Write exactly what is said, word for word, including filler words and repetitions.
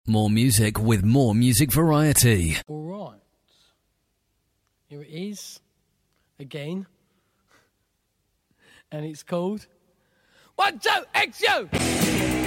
More music with more music variety. All right. Here it is. Again. And it's called One, Two, X, You!